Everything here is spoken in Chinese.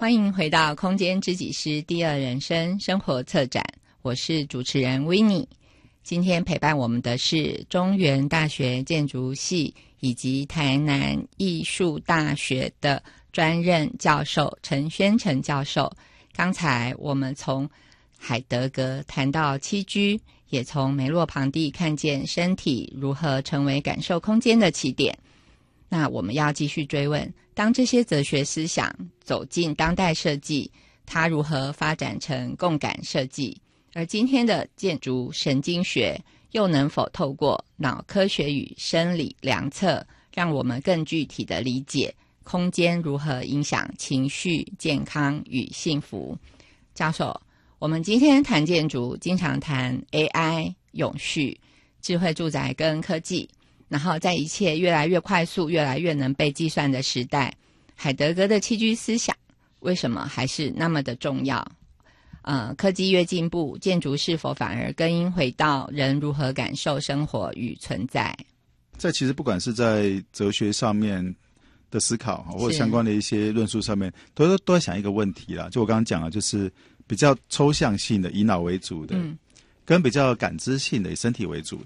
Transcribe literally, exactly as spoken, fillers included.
欢迎回到空间知己师第二人生生活策展，我是主持人 Winnie。 今天陪伴我们的是中原大学建筑系以及台南艺术大学的专任教授陈宣诚教授。刚才我们从海德格谈到栖居，也从梅洛庞蒂看见身体如何成为感受空间的起点。那我们要继续追问，当这些哲学思想走进当代设计，它如何发展成共感设计？而今天的建筑神经学又能否透过脑科学与生理量测，让我们更具体的理解空间如何影响情绪、健康与幸福？教授，我们今天谈建筑，经常谈 A I、永续、智慧住宅跟科技。然后在一切越来越快速、越来越能被计算的时代，海德格的栖居思想为什么还是那么的重要？呃，科技越进步，建筑是否反而更应回到人如何感受生活与存在？ 在其实不管是在哲学上面的思考，或者相关的一些论述上面，都都在想一个问题啦。就我刚刚讲的，就是比较抽象性的，以脑为主的，嗯，跟比较感知性的，以身体为主的。